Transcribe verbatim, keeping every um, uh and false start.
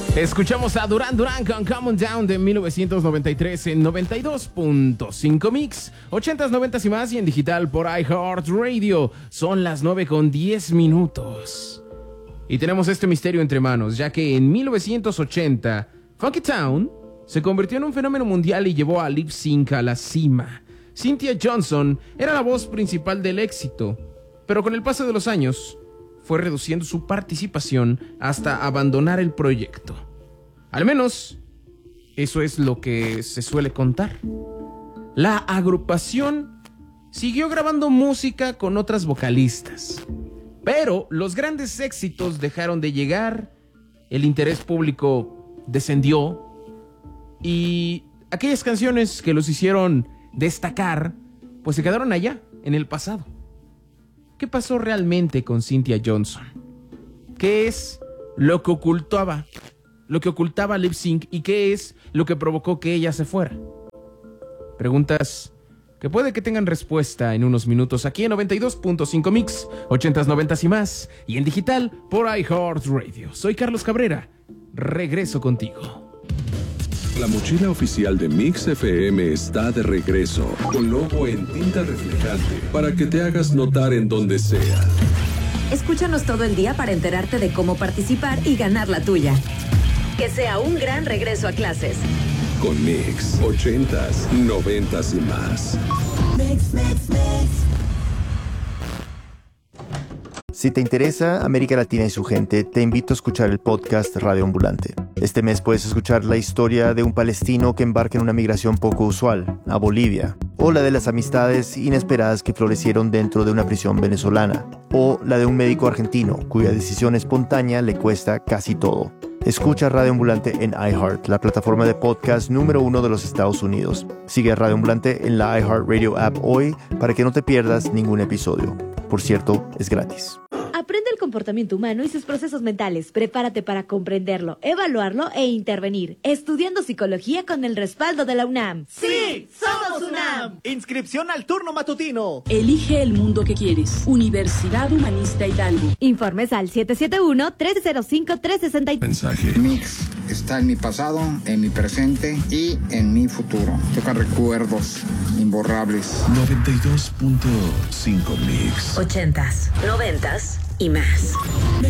Escuchamos a Duran Duran con Come On Down de mil novecientos noventa y tres en noventa y dos punto cinco Mix, ochentas, noventas y más, y en digital por iHeartRadio. Son las nueve con diez minutos. Y tenemos este misterio entre manos, ya que en mil novecientos ochenta, Funky Town se convirtió en un fenómeno mundial y llevó a Lip Sync a la cima. Cynthia Johnson era la voz principal del éxito, pero con el paso de los años fue reduciendo su participación hasta abandonar el proyecto. Al menos, eso es lo que se suele contar. La agrupación siguió grabando música con otras vocalistas, pero los grandes éxitos dejaron de llegar, el interés público descendió y aquellas canciones que los hicieron destacar, pues se quedaron allá, en el pasado. ¿Qué pasó realmente con Cynthia Johnson? ¿Qué es lo que ocultaba, lo que ocultaba Lip Sync y qué es lo que provocó que ella se fuera? Preguntas que puede que tengan respuesta en unos minutos aquí en noventa y dos punto cinco Mix, ochentas, noventas y más, y en digital por iHeartRadio. Soy Carlos Cabrera, regreso contigo. La mochila oficial de Mix F M está de regreso, con logo en tinta reflejante, para que te hagas notar en donde sea. Escúchanos todo el día para enterarte de cómo participar y ganar la tuya. Que sea un gran regreso a clases. Con Mix, ochentas, noventas y más. Mix, mix, mix. Si te interesa América Latina y su gente, te invito a escuchar el podcast Radio Ambulante. Este mes puedes escuchar la historia de un palestino que embarca en una migración poco usual, a Bolivia, o la de las amistades inesperadas que florecieron dentro de una prisión venezolana, o la de un médico argentino cuya decisión espontánea le cuesta casi todo. Escucha Radio Ambulante en iHeart, la plataforma de podcast número uno de los Estados Unidos. Sigue a Radio Ambulante en la iHeartRadio app hoy para que no te pierdas ningún episodio. Por cierto, es gratis. Aprende el comportamiento humano y sus procesos mentales. Prepárate para comprenderlo, evaluarlo e intervenir. Estudiando psicología con el respaldo de la UNAM. ¡Sí! ¡Somos UNAM! Inscripción al turno matutino. Elige el mundo que quieres. Universidad Humanista Hidalgo. Informes al siete siete uno, tres cero cinco, tres seis tres. Mensaje. Mix está en mi pasado, en mi presente y en mi futuro. Toca recuerdos imborrables. noventa y dos punto cinco Mix. Ochentas, noventas y más.